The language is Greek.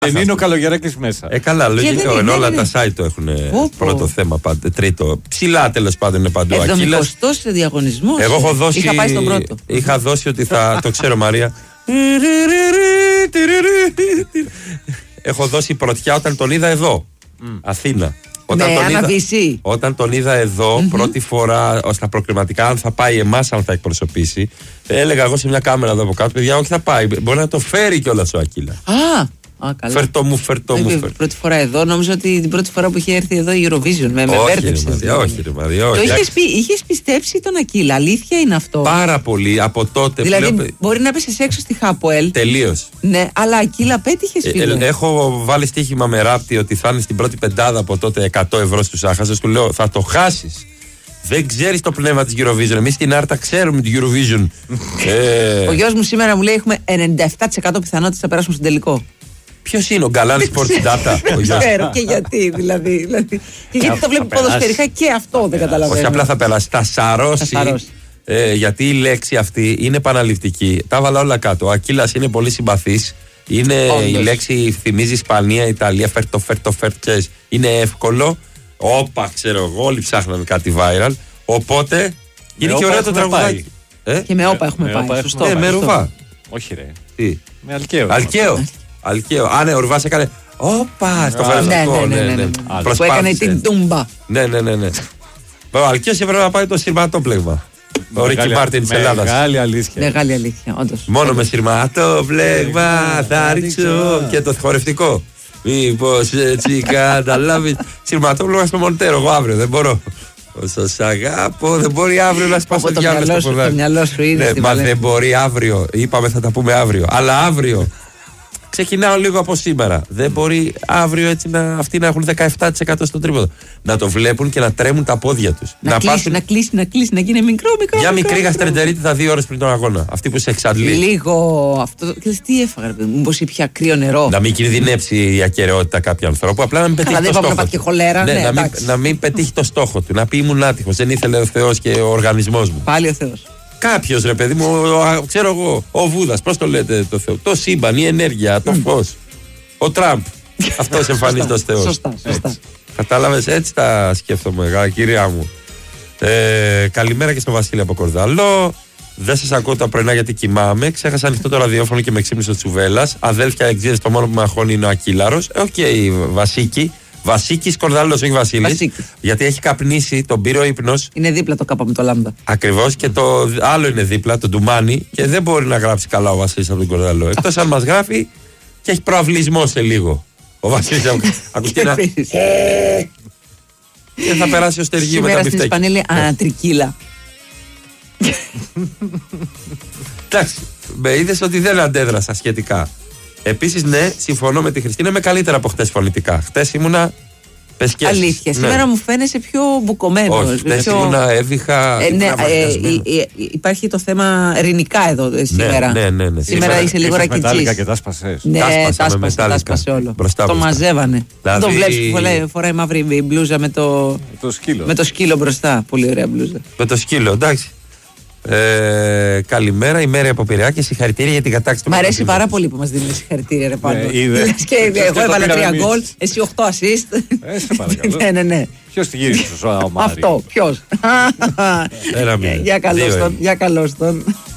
Δεν είναι ο Καλογεράκης μέσα. Καλά, λογικό. Ενώ όλα τα site το έχουν πρώτο θέμα, τρίτο. Ψηλά τέλος πάντων είναι παντού. 70ος διαγωνισμός. Εγώ έχω δώσει. Είχα πάει στον πρώτο. Είχα δώσει ότι θα. Το ξέρω, Μαρία. Έχω δώσει πρωτιά όταν τον είδα εδώ. Αθήνα. Όταν τον είδα εδώ, πρώτη φορά στα προκριματικά, αν θα πάει εμάς, αν θα εκπροσωπήσει, έλεγα εγώ σε μια κάμερα εδώ από κάτω, παιδιά, όχι θα πάει. Μπορεί να το φέρει κιόλας ο Ακύλα. Καλά. Φερτό μου. Πρώτη φορά εδώ, νόμιζα ότι την πρώτη φορά που είχε έρθει εδώ η Eurovision. Με μπέρδεψε. Όχι, ρε Μαρία, όχι. Το είχες πιστέψει τον Ακύλα, αλήθεια είναι αυτό? Πάρα πολύ, από τότε. Δηλαδή, μπορεί να πέσες έξω στη Χάποελ. Τελείως. Ναι, αλλά Ακύλα πέτυχες, φίλε. Έχω βάλει στοίχημα με ράπτη ότι θα είναι στην πρώτη πεντάδα από τότε 100 ευρώ στους άχαζες. Του λέω, θα το χάσεις. Δεν ξέρεις το πνεύμα της Eurovision. Εμείς στην Άρτα ξέρουμε την Eurovision. Ο γιος μου σήμερα μου λέει έχουμε 97% πιθανότητα να περάσουμε στον τελικό. Ποιος είναι ο Γκαλάν Sports Data? Δεν ξέρω και γιατί δηλαδή. Και γιατί το βλέπει ποδοσφαιρικά και αυτό δεν καταλαβαίνω. Όχι απλά θα περάσει, θα σαρώσει. Γιατί η λέξη αυτή είναι επαναληπτική. Τα έβαλα όλα κάτω. Ο Ακύλας είναι πολύ συμπαθής. Η λέξη θυμίζει Ισπανία, Ιταλία, φέρτο. Είναι εύκολο. Όπα, ξέρω εγώ, όλοι ψάχναν κάτι viral. Οπότε είναι και ωραίο το τραγουδάκι. Και με όπα έχουμε πάει. Σωστό. Με ρουβά. Όχι, ρε. Τι? Με Αλκαίο. Ναι, ο Ρουβάς έκανε. Όπα, στο φαρμακείο. Ναι. Που έκανε την τούμπα. Ναι. Ο Αλκαίος έπρεπε να πάει το σειρματόπλεγμα. Ο Ρίκι Μάρτιν της Ελλάδας. Μεγάλη αλήθεια, όντως. Μόνο με σειρματόπλεγμα θα ρίξω και το χορευτικό. Μήπως έτσι καταλάβεις. Σειρματόπλεγμα στο Μοντέρο, εγώ αύριο δεν μπορώ. Όσο σ' αγάπω, δεν μπορεί αύριο να σπάσω το διάλογο στο ποδάρι. Το μυαλό σου είναι. Μα δεν μπορεί αύριο. Είπαμε θα τα πούμε αύριο. Αλλά αύριο. Ξεκινάω λίγο από σήμερα. Δεν μπορεί αύριο έτσι αυτοί να έχουν 17% στο τρίποδο. Να το βλέπουν και να τρέμουν τα πόδια τους. Να κλείσει, να γίνει μικρό. Μια μικρή γαστρεντερίτιδα 2 ώρες πριν τον αγώνα. Αυτή που σε εξαντλεί. Λίγο αυτό. Τι έφαγα, μήπως ή πια κρύο νερό. Να μην κινδυνεύσει η ακεραιότητα κάποιου ανθρώπου. Απλά να μην πετύχει το στόχο του. Χολέρα, να μην πετύχει το στόχο του. Να πει ήμουν άτυχος. Δεν ήθελε ο Θεός και ο οργανισμός μου. Πάλι ο Θεός. Κάποιος ρε παιδί μου, ξέρω εγώ, ο Βούδας, πώς το λέτε το Θεό, το σύμπαν, η ενέργεια, το φως, ο Τραμπ, αυτός εμφανίζεται ως Θεός. Σωστά. Κατάλαβες, έτσι τα σκέφτομαι, κυρία μου. Καλημέρα και στο Βασίλη από Κορδαλό. Δεν σας ακούω τα πρωινά γιατί κοιμάμαι. Ξέχασα ανοιχτό το ραδιόφωνο και με ξύπνησε ο Τσουβέλλας. Αδέλφια εξήρες, το μόνο που με αγχώνει είναι ο Ακύλαρος. Βασίκη. Βασίκης Κορδαλός, όχι Βασίλης. Γιατί έχει καπνίσει, τον πήρε ο ύπνος. Είναι δίπλα το κάπα με το λάμδα. Ακριβώς, και το άλλο είναι δίπλα, το ντουμάνι, και δεν μπορεί να γράψει καλά ο Βασίλης από τον Κορδαλό. Εκτός αν μας γράφει και έχει προαυλισμό σε λίγο. Ο Βασίλης ακουστεί ένα. Και θα περάσει ο Στεργίου με τα μπιφτέκια. Σήμερα στην Ισπανία λέει ανατρικύλα. Εντάξει, με είδες ότι δεν αντέδρασα σχετικά. Επίσης, ναι, συμφωνώ με τη Χριστίνα, είμαι καλύτερα από χτες φωνητικά. Χτες ήμουνα πεσκές. Αλήθεια, σήμερα μου φαίνεσαι πιο μπουκωμένος. Όχι, χτες ήμουνα έβηχα. Υπάρχει το θέμα ρηνικά εδώ σήμερα. Ναι. Σήμερα είσαι λίγο ρακιτσής. Μετάλλικα και τα σπασες. Ναι, τα σπασε όλο. Το μαζεύανε. Το βλέπεις που φοράει μαύρη μπλούζα με το σκύλο μπροστά. Πολύ ωραία μπλούζα. Με το σκύλο, εντάξει. Καλημέρα, η Μέρη από Πειραιά και συγχαρητήρια για την κατάκτηση του. Μ' αρέσει πάρα πολύ που μας δίνει συγχαρητήρια, ρε Πάνο. Και εγώ έβαλα 3 γκολ, εσύ 8 assist. Ναι. Ποιος τη γύρισε στο Μάρι? Αυτό, ποιος? Για καλώς τον.